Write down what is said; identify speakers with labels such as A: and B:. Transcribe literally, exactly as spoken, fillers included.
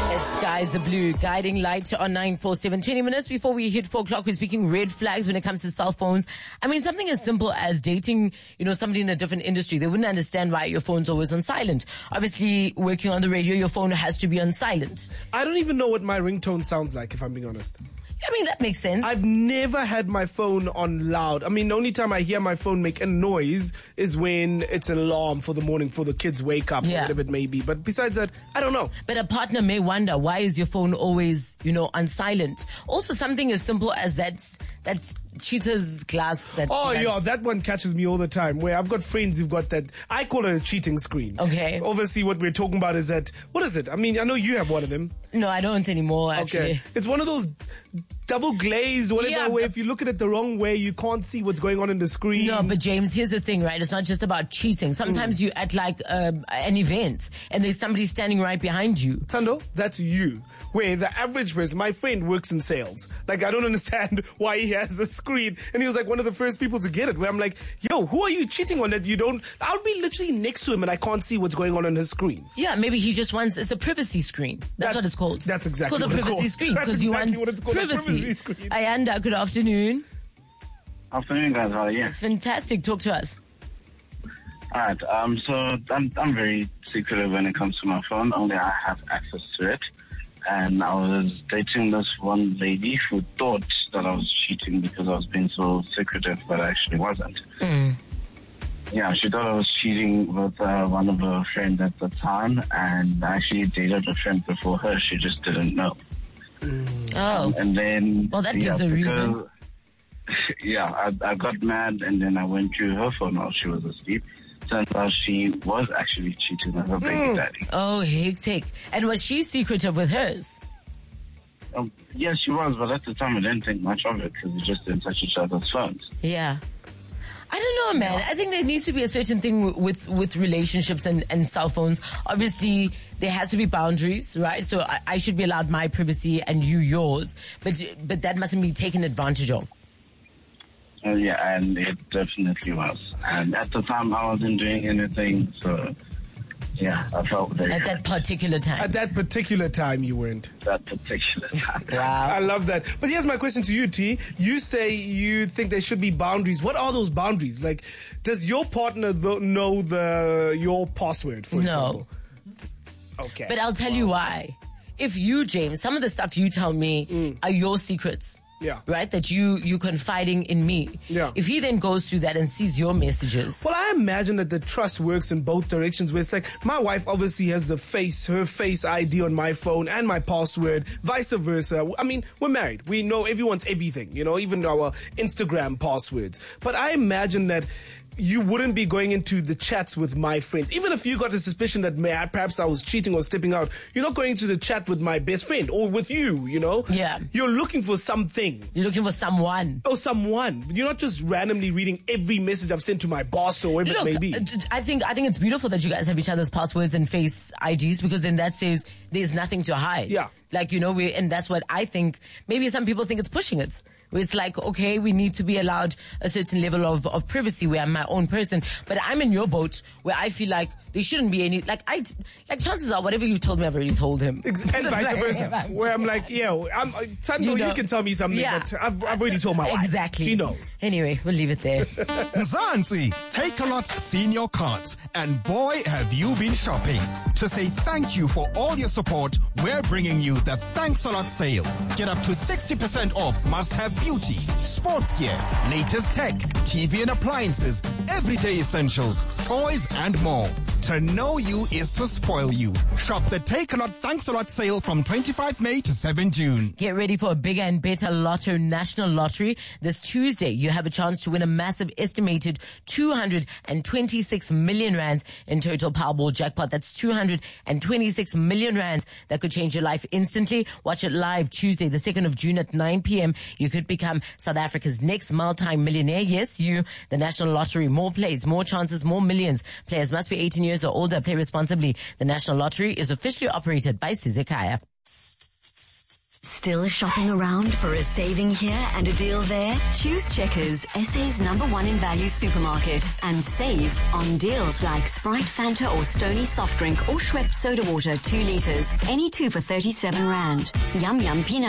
A: Skies are blue, guiding light on nine four seven. twenty minutes before we hit four o'clock, we're speaking red flags when it comes to cell phones. I mean, something as simple as dating, you know, somebody in a different industry. They wouldn't understand why your phone's always on silent. Obviously, working on the radio, your phone has to be on silent.
B: I don't even know what my ringtone sounds like, if I'm being honest.
A: I mean, that makes sense.
B: I've never had my phone on loud. I mean, the only time I hear my phone make a noise is when it's an alarm for the morning for the kids wake up
A: Yeah.
B: or whatever it may be. But besides that, I don't know.
A: But a partner may wonder, why is your phone always, you know, on silent? Also, something as simple as that, that cheater's glass that
B: Oh,
A: she
B: yeah,
A: has.
B: that one catches me all the time, where I've got friends who've got that. I call it a cheating screen.
A: Okay.
B: Obviously, what we're talking about is that, what is it? I mean, I know you have one of them.
A: No, I don't anymore, actually.
B: Okay. It's one of those double glazed, whatever,
A: Yeah,
B: where
A: but-
B: if you look at it the wrong way, you can't see what's going on in the screen.
A: No, but James, here's the thing, right? It's not just about cheating. Sometimes you at like uh, an event and there's somebody standing right behind you.
B: Tando, that's you. Where the average person, my friend works in sales. Like, I don't understand why he has the screen. And he was like one of the first people to get it. Where I'm like, yo, who are you cheating on that you don't... I'll be literally next to him and I can't see what's going on on his screen.
A: Yeah, maybe he just wants, it's a privacy screen. That's,
B: That's-
A: what it's called.
B: that's exactly
A: It's called
B: what
A: a
B: it's
A: privacy
B: called.
A: screen
B: That's
A: because you
B: exactly
A: want
B: what it's called, a
A: privacy.
B: privacy screen.
A: Ayanda, good afternoon.
C: Afternoon, guys. How are you?
A: Fantastic. Talk to us.
C: All right. Um. So I'm I'm very secretive when it comes to my phone. Only I have access to it. And I was dating this one lady who thought that I was cheating because I was being so secretive, but I actually wasn't.
A: Mm.
C: Yeah, she thought I was cheating with uh, one of her friends at the time, and I actually dated a friend before her. She just didn't know.
A: Oh.
C: And then
A: Well, that
C: yeah,
A: gives a reason.
C: because- Yeah, I, I got mad, and then I went to her phone while she was asleep. Turns out she was actually cheating with her baby daddy.
A: Oh, hectic. And was she secretive with hers?
C: Um, yes, she was, but at the time I didn't think much of it because we just didn't touch each other's phones.
A: Yeah. I don't know, man. I think there needs to be a certain thing w- with, with relationships and, and cell phones. Obviously, there has to be boundaries, right? So I, I should be allowed my privacy and you yours. But, but that mustn't be taken advantage of.
C: Uh, yeah, and it definitely was. And at the time I wasn't doing anything, so yeah, I felt very
A: At that particular time.
B: At that particular time, you weren't.
C: that particular time.
B: I
A: Wow.
B: love that. But here's my question to you, T. You say you think there should be boundaries. What are those boundaries? Like, does your partner th- know the your password, for
A: No.
B: example? Okay.
A: But I'll tell you why. If you, James, some of the stuff you tell me are your secrets.
B: Yeah.
A: Right? That you, you confiding in me.
B: Yeah.
A: If he then goes through that and sees your messages.
B: Well, I imagine that the trust works in both directions, where it's like, my wife obviously has the face, her face I D on my phone and my password, vice versa. I mean, we're married. We know everyone's everything, you know, even our Instagram passwords. But I imagine that you wouldn't be going into the chats with my friends. Even if you got a suspicion that may, perhaps I was cheating or stepping out, you're not going into the chat with my best friend or with you, you know?
A: Yeah.
B: You're looking for something.
A: You're looking for someone.
B: Or someone. You're not just randomly reading every message I've sent to my boss or whatever
A: Look,
B: it may be.
A: uh, I think I think it's beautiful that you guys have each other's passwords and face I Ds because then that says there's nothing to hide.
B: Yeah.
A: Like, you know, we and that's what I think. Maybe some people think it's pushing it. Where it's like, okay, we need to be allowed a certain level of, of privacy where I'm my own person. But I'm in your boat where I feel like there shouldn't be any, like I, like chances are whatever you've told me, I've already told him.
B: Ex- and vice versa. Where I'm like, yo, I'm, uh, Tando, you,
A: know.
B: can tell me something,
A: Yeah.
B: but I've, I've already told my wife.
A: Exactly.
B: She knows.
A: Anyway, we'll leave it there.
D: Mzansi, take a lot senior cards, and boy have you been shopping. To say thank you for all your support, we're bringing you the Thanks a Lot sale. Get up to sixty percent off must-have beauty, sports gear, latest tech, T V and appliances, everyday essentials, toys and more. To know you is to spoil you. Shop the Take a Lot Thanks a Lot sale from twenty-fifth of May to seventh of June.
A: Get ready for a bigger and better Lotto National Lottery. This Tuesday, you have a chance to win a massive estimated two hundred twenty-six million rands in total Powerball jackpot. That's two hundred twenty-six million rands that could change your life instantly. Watch it live Tuesday, the second of June at nine p.m. You could become South Africa's next multi-millionaire. Yes, you, the National Lottery. More plays, more chances, more millions. Players must be eighteen years or older. Play responsibly. The National Lottery is officially operated by Sizekaya.
E: Still shopping around for a saving here and a deal there? Choose Checkers, S A's number one in value supermarket, and save on deals like Sprite, Fanta or Stony soft drink or Schweppes soda water two litres. Any two for thirty-seven rand. Yum Yum peanut